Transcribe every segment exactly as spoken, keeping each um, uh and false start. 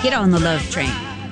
Get on the love train.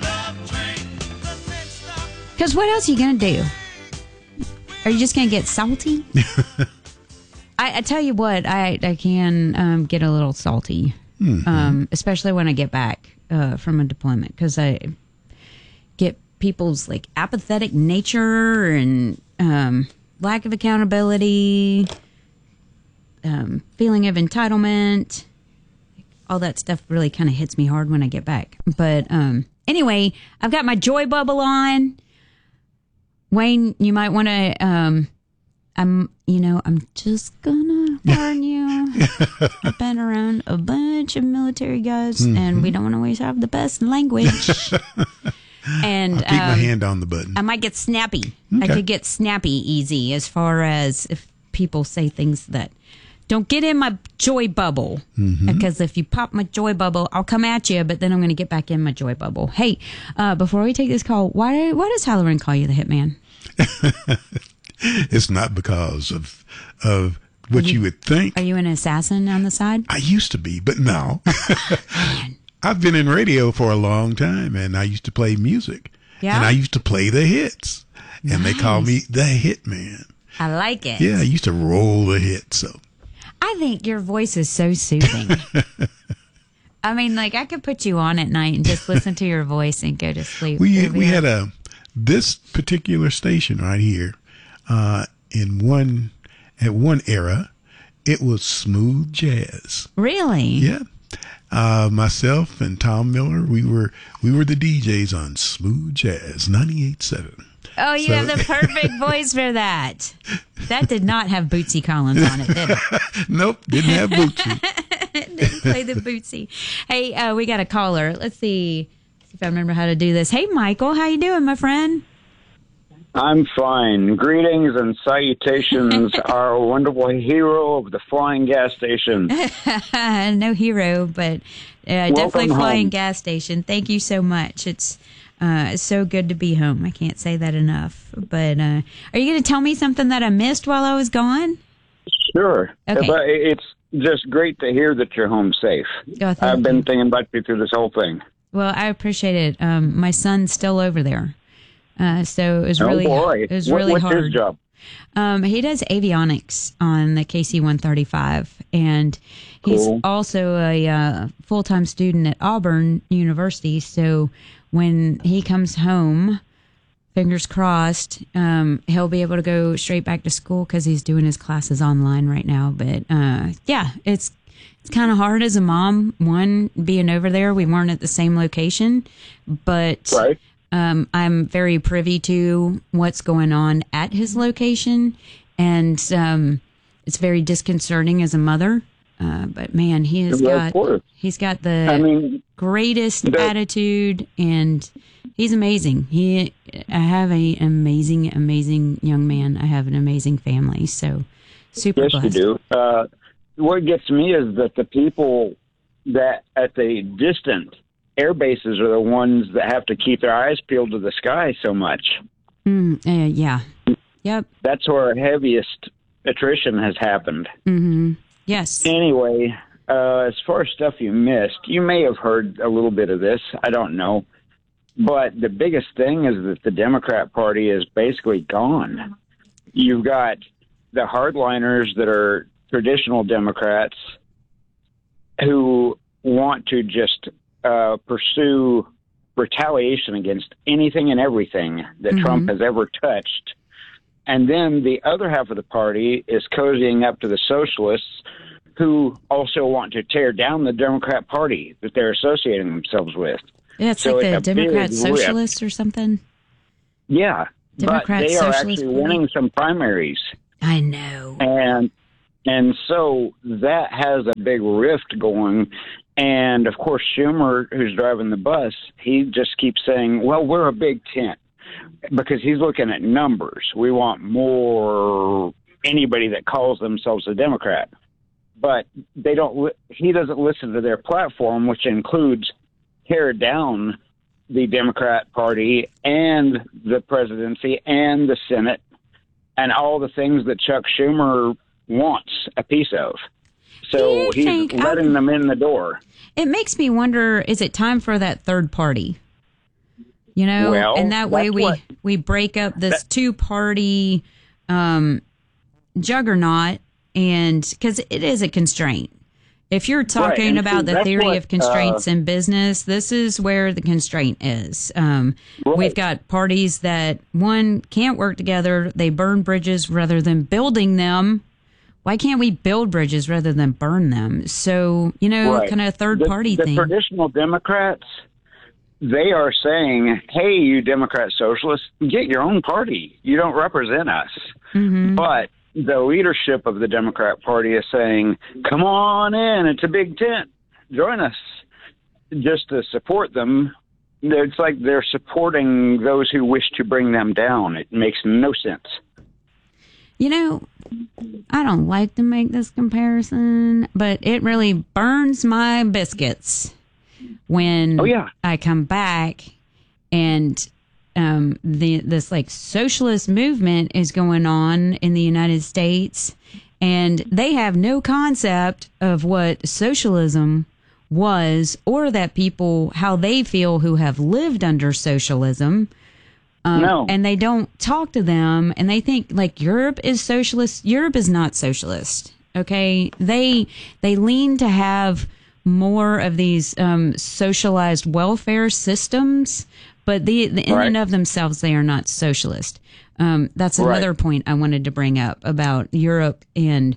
Because what else are you going to do? Are you just going to get salty? I, I tell you what, I, I can um, get a little salty, mm-hmm. um, especially when I get back uh, from a deployment, because I get people's like apathetic nature and um, lack of accountability, um, feeling of entitlement. All that stuff really kind of hits me hard when I get back. But um, anyway, I've got my joy bubble on. Wayne, you might want to, um, I'm, you know, I'm just gonna warn you. I've been around a bunch of military guys, mm-hmm. and we don't always have the best language. And I'll keep um, my hand on the button. I might get snappy. Okay. I could get snappy easy as far as if people say things that don't get in my joy bubble. Mm-hmm. Because if you pop my joy bubble, I'll come at you, but then I'm going to get back in my joy bubble. Hey, uh, before we take this call, why, why does Halloran call you the Hitman? It's not because of of what you, you would think. Are you an assassin on the side? I used to be, but no. I've been in radio for a long time, and I used to play music. Yeah? And I used to play the hits. Nice. And they call me the Hitman. I like it. Yeah, I used to roll the hits. So I think your voice is so soothing. I mean, like, I could put you on at night and just listen to your voice and go to sleep. We we had a this particular station right here. Uh, in one at one era, it was smooth jazz. Really? Yeah. Uh, myself and Tom Miller, we were we were the D Js on Smooth Jazz ninety-eight point seven. Oh, you so, have the perfect voice for that. That did not have Bootsy Collins on it, did it? Nope, didn't have Bootsy. Didn't play the Bootsy. Hey, uh, we got a caller. Let's see, see if I remember how to do this. Hey, Michael, how you doing, my friend? I'm fine. Greetings and salutations, our wonderful hero of the flying gas station. No hero, but uh, definitely flying home. Gas station. Thank you so much. It's uh, it's so good to be home. I can't say that enough. But uh, are you going to tell me something that I missed while I was gone? Sure. Okay. But it's just great to hear that you're home safe. Oh, I've been you. thinking about you through this whole thing. Well, I appreciate it. Um, my son's still over there. Uh, so it was really, oh boy. it was what, really what's hard. What's his job? Um, he does avionics on the K C one thirty-five, and he's cool. also a uh, full-time student at Auburn University. So when he comes home, fingers crossed, um, he'll be able to go straight back to school because he's doing his classes online right now. But uh, yeah, it's it's kind of hard as a mom. One, being over there, we weren't at the same location, but. Right. Um, I'm very privy to what's going on at his location, and um, it's very disconcerting as a mother. Uh, but man, he has yeah, got he's got the I mean, greatest the, attitude, and he's amazing. He, I have a amazing, amazing young man. I have an amazing family. So super yes, blessed. you do. Uh, what gets me is that the people that at the distant air bases are the ones that have to keep their eyes peeled to the sky so much. Mm, uh, yeah. Yep. That's where our heaviest attrition has happened. Mm-hmm. Yes. Anyway, uh, as far as stuff you missed, you may have heard a little bit of this. I don't know. But the biggest thing is that the Democrat Party is basically gone. You've got the hardliners that are traditional Democrats who want to just Uh, pursue retaliation against anything and everything that mm-hmm. Trump has ever touched. And then the other half of the party is cozying up to the socialists who also want to tear down the Democrat Party that they're associating themselves with. Yeah, it's so like it's the Democrat Socialists rip. or something. Yeah, Democrat but they are Socialist actually Party? winning some primaries. I know. And and so that has a big rift going. And, of course, Schumer, who's driving the bus, he just keeps saying, well, we're a big tent, because he's looking at numbers. We want more anybody that calls themselves a Democrat. But they don't. He doesn't listen to their platform, which includes tear down the Democrat Party and the presidency and the Senate and all the things that Chuck Schumer wants a piece of. So he's think, letting um, them in the door. It makes me wonder, is it time for that third party? You know, well, and that way we, what, we break up this that, two-party um, juggernaut, and because it is a constraint. If you're talking right, about see, the theory what, of constraints uh, in business, this is where the constraint is. Um, right. We've got parties that, one, can't work together. They burn bridges rather than building them. Why can't we build bridges rather than burn them? So, you know, right. kind of a third-party the, thing. The traditional Democrats, they are saying, hey, you Democrat socialists, get your own party. You don't represent us. Mm-hmm. But the leadership of the Democrat Party is saying, come on in. It's a big tent. Join us. Just to support them. It's like they're supporting those who wish to bring them down. It makes no sense. You know, I don't like to make this comparison, but it really burns my biscuits when oh, yeah. I come back and um, the this like socialist movement is going on in the United States, and they have no concept of what socialism was, or that people, how they feel who have lived under socialism. Um, no. And they don't talk to them, and they think like Europe is socialist. Europe is not socialist. Okay. They, they lean to have more of these, um, socialized welfare systems, but the, the in right. and of themselves, they are not socialist. Um, that's another right. point I wanted to bring up about Europe and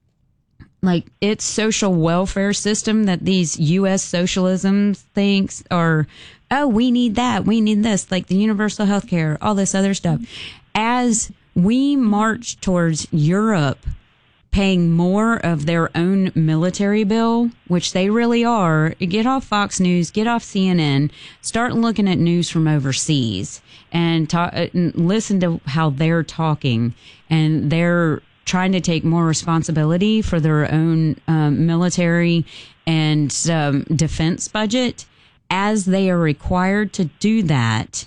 like its social welfare system that these U S socialism thinks are, oh, we need that, we need this, like the universal health care, all this other stuff. As we march towards Europe paying more of their own military bill, which they really are, get off Fox News, get off C N N, start looking at news from overseas and, talk, and listen to how they're talking, and they're trying to take more responsibility for their own um, military and um, defense budget. As they are required to do that,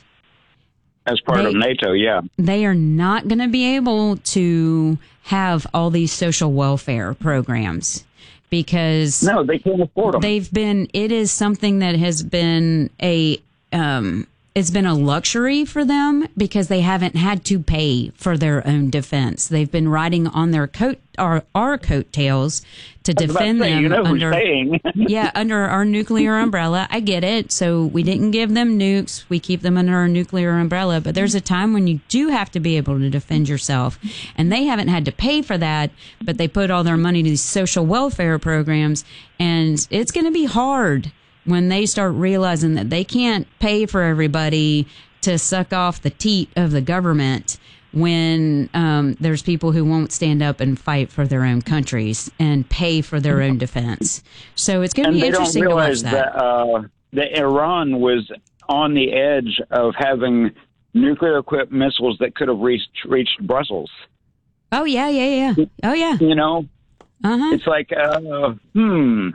as part they, of NATO, yeah, they are not going to be able to have all these social welfare programs because no, they can't afford them. They've been. It is something that has been a. Um, it's been a luxury for them because they haven't had to pay for their own defense. They've been riding on their coat, our, our coattails to defend to say, them you know under, who's yeah, under our nuclear umbrella. I get it. So we didn't give them nukes. We keep them under our nuclear umbrella. But there's a time when you do have to be able to defend yourself. And they haven't had to pay for that, but they put all their money to these social welfare programs. And it's going to be hard when they start realizing that they can't pay for everybody to suck off the teat of the government when um, there's people who won't stand up and fight for their own countries and pay for their own defense. So it's going to be interesting to watch that. that, uh, that Iran was on the edge of having nuclear-equipped missiles that could have reached, reached Brussels. Oh, yeah, yeah, yeah. Oh, yeah. You know? Uh-huh. It's like, uh, hmm,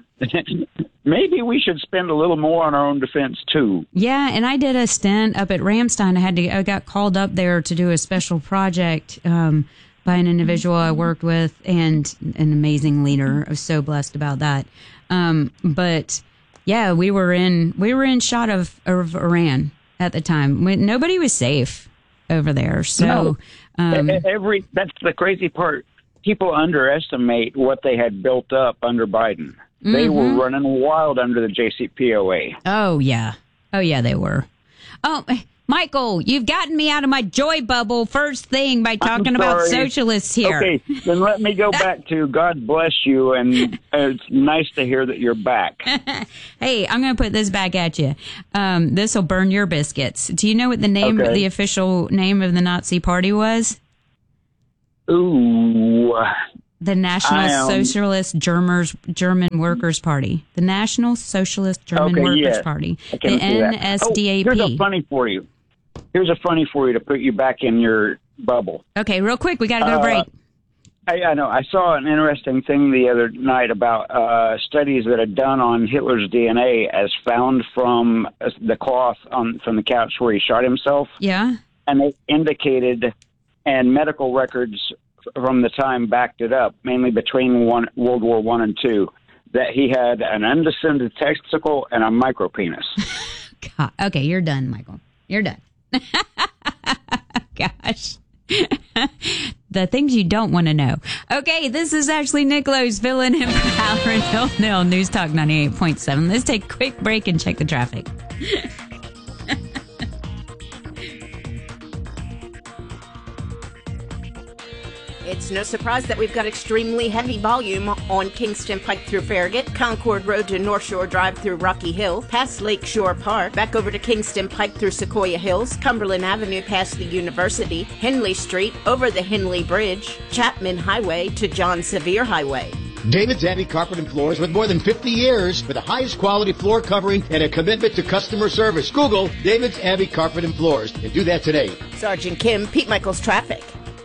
maybe we should spend a little more on our own defense, too. Yeah, and I did a stint up at Ramstein. I had to, I got called up there to do a special project um, by an individual I worked with, and an amazing leader. I was so blessed about that. Um, but, yeah, we were in we were in shot of, of Iran at the time. When nobody was safe over there. So no. um, Every that's the crazy part. People underestimate what they had built up under Biden. Mm-hmm. They were running wild under the J C P O A. Oh, yeah. Oh, yeah, they were. Oh, Michael, you've gotten me out of my joy bubble first thing by talking about socialists here. Okay, then let me go back to God bless you, and it's nice to hear that you're back. Hey, I'm going to put this back at you. Um, this will burn your biscuits. Do you know what the name, okay. the official name of the Nazi party was? Ooh. The National am, Socialist Germers, German Workers' Party. The National Socialist German okay, Workers' yes. Party. The N S D A P. Oh, here's a funny for you. Here's a funny for you to put you back in your bubble. Okay, real quick. We got to go to break. Uh, I, I know. I saw an interesting thing the other night about uh, studies that are done on Hitler's D N A as found from the cloth on from the couch where he shot himself. Yeah. And they indicated, and medical records from the time backed it up, mainly between one, World War One and Two, that he had an undescended testicle and a micropenis. God. Okay, you're done, Michael. You're done. Gosh. The things you don't want to know. Okay, this is Ashley Nicholas filling in for Halloran Hill Nil News Talk ninety-eight point seven. Let's take a quick break and check the traffic. It's no surprise that we've got extremely heavy volume on Kingston Pike through Farragut, Concord Road to North Shore Drive through Rocky Hill, past Lake Shore Park, back over to Kingston Pike through Sequoia Hills, Cumberland Avenue past the University, Henley Street over the Henley Bridge, Chapman Highway to John Sevier Highway. David's Abbey Carpet and Floors, with more than fifty years for the highest quality floor covering and a commitment to customer service. Google David's Abbey Carpet and Floors and do that today. Sergeant Kim, Pete Michaels Traffic.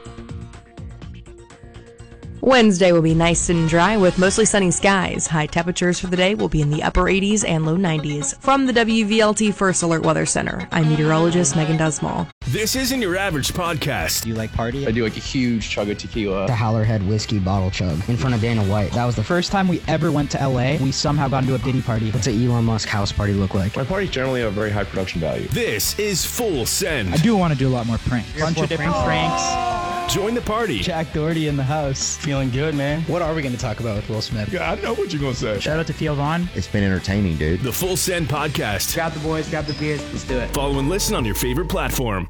Wednesday will be nice and dry with mostly sunny skies. High temperatures for the day will be in the upper eighties and low nineties. From the W V L T First Alert Weather Center, I'm meteorologist Megan Dusmall. This isn't your average podcast. Do you like party? I do like a huge chug of tequila. The Howlerhead whiskey bottle chug in front of Dana White. That was the first time we ever went to L A. We somehow got into a Diddy party. What's an Elon Musk house party look like? My parties generally have very high production value. This is Full Send. I do want to do a lot more pranks. Bunch of different pranks. Join the party. Jack Doherty in the house. Feeling good, man. What are we going to talk about with Will Smith? Yeah, I know what you're going to say. Shout out to Theo Vaughn. It's been entertaining, dude. The Full Send Podcast. Grab the boys, grab the beers, let's do it. Follow and listen on your favorite platform.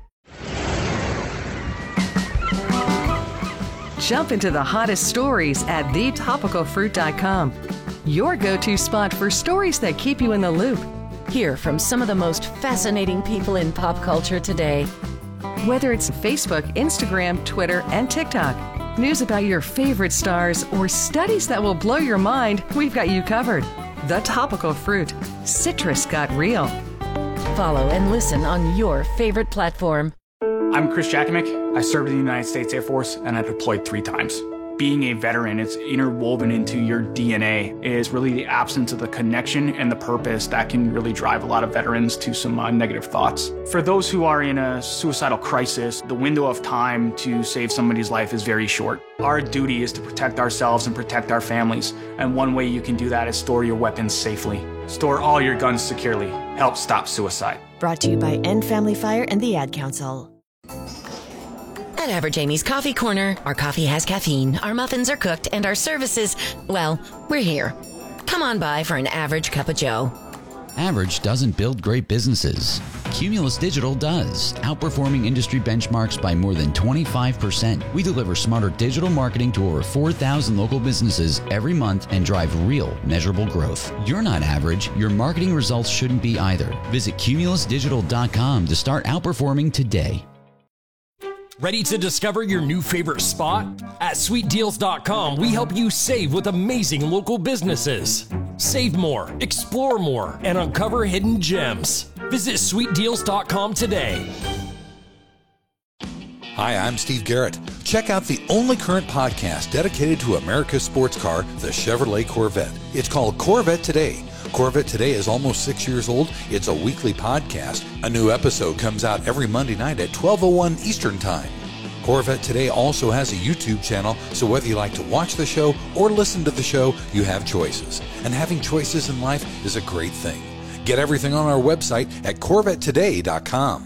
Jump into the hottest stories at the topical fruit dot com. Your go-to spot for stories that keep you in the loop. Hear from some of the most fascinating people in pop culture today. Whether it's Facebook, Instagram, Twitter, and TikTok, news about your favorite stars, or studies that will blow your mind, we've got you covered. The Topical Fruit. Citrus got real. Follow and listen on your favorite platform. I'm Chris Jakimick. I served in the United States Air Force and I deployed three times. Being a veteran, it's interwoven into your D N A. It is really the absence of the connection and the purpose that can really drive a lot of veterans to some uh, negative thoughts. For those who are in a suicidal crisis, the window of time to save somebody's life is very short. Our duty is to protect ourselves and protect our families. And one way you can do that is store your weapons safely. Store all your guns securely. Help stop suicide. Brought to you by End Family Fire and the Ad Council. At Average Amy's Coffee Corner, our coffee has caffeine, our muffins are cooked, and our services, well, we're here. Come on by for an average cup of joe. Average doesn't build great businesses. Cumulus Digital does, outperforming industry benchmarks by more than twenty-five percent. We deliver smarter digital marketing to over four thousand local businesses every month and drive real, measurable growth. You're not average. Your marketing results shouldn't be either. Visit cumulus digital dot com to start outperforming today. Ready to discover your new favorite spot? At sweet deals dot com, we help you save with amazing local businesses. Save more, explore more, and uncover hidden gems. Visit sweet deals dot com today. Hi, I'm Steve Garrett. Check out the only current podcast dedicated to America's sports car, the Chevrolet Corvette. It's called Corvette Today. Corvette Today is almost six years old. It's a weekly podcast. A new episode comes out every Monday night at twelve oh one Eastern Time. Corvette Today also has a YouTube channel, so whether you like to watch the show or listen to the show, you have choices. And having choices in life is a great thing. Get everything on our website at corvette today dot com.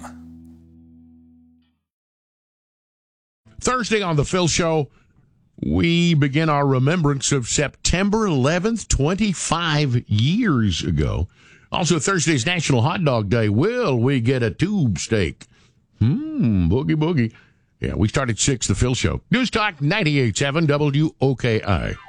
Thursday on The Phil Show, we begin our remembrance of September eleventh, twenty-five years ago. Also, Thursday's National Hot Dog Day. Will we get a tube steak? Hmm, boogie, boogie. Yeah, we start at six, The Phil Show. News Talk ninety-eight point seven W O K I.